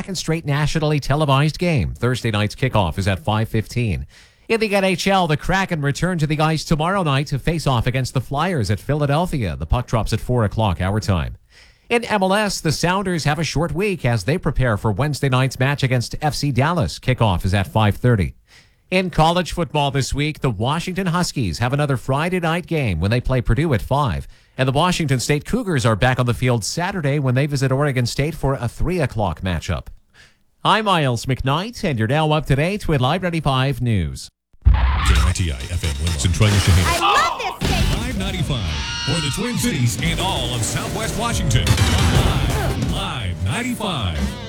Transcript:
second straight nationally televised game. Thursday night's kickoff is at 5:15. In the NHL, the Kraken return to the ice tomorrow night to face off against the Flyers at Philadelphia. The puck drops at 4 o'clock our time. In MLS, the Sounders have a short week as they prepare for Wednesday night's match against FC Dallas. Kickoff is at 5:30. In college football this week, the Washington Huskies have another Friday night game when they play Purdue at 5. And the Washington State Cougars are back on the field Saturday when they visit Oregon State for a 3 o'clock matchup. I'm Miles McKnight, and you're now up to date with Live 95 News. KITI FM Willis and Troy Shaheen. I love this station. 595 for the Twin Cities and all of Southwest Washington. Live 95.